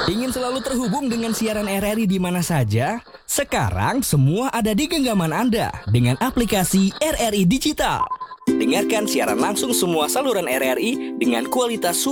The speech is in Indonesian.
Ingin selalu terhubung dengan siaran RRI di mana saja? Sekarang semua ada di genggaman Anda dengan aplikasi RRI Digital. Dengarkan siaran langsung semua saluran RRI dengan kualitas